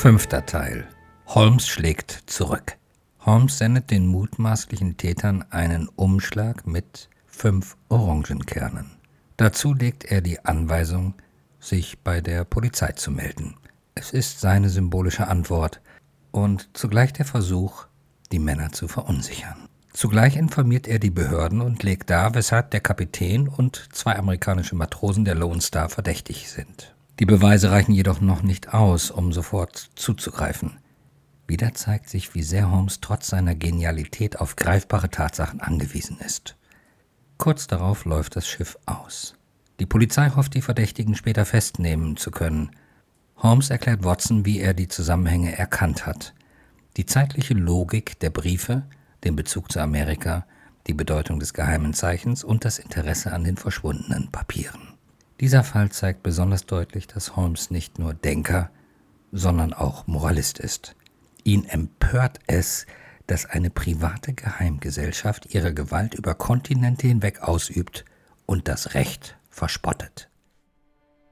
Fünfter Teil. Holmes schlägt zurück. Holmes sendet den mutmaßlichen Tätern einen Umschlag mit 5 Orangenkernen. Dazu legt er die Anweisung, sich bei der Polizei zu melden. Es ist seine symbolische Antwort und zugleich der Versuch, die Männer zu verunsichern. Zugleich informiert er die Behörden und legt dar, weshalb der Kapitän und 2 amerikanische Matrosen der Lone Star verdächtig sind. Die Beweise reichen jedoch noch nicht aus, um sofort zuzugreifen. Wieder zeigt sich, wie sehr Holmes trotz seiner Genialität auf greifbare Tatsachen angewiesen ist. Kurz darauf läuft das Schiff aus. Die Polizei hofft, die Verdächtigen später festnehmen zu können. Holmes erklärt Watson, wie er die Zusammenhänge erkannt hat. Die zeitliche Logik der Briefe, den Bezug zu Amerika, die Bedeutung des geheimen Zeichens und das Interesse an den verschwundenen Papieren. Dieser Fall zeigt besonders deutlich, dass Holmes nicht nur Denker, sondern auch Moralist ist. Ihn empört es, dass eine private Geheimgesellschaft ihre Gewalt über Kontinente hinweg ausübt und das Recht verspottet.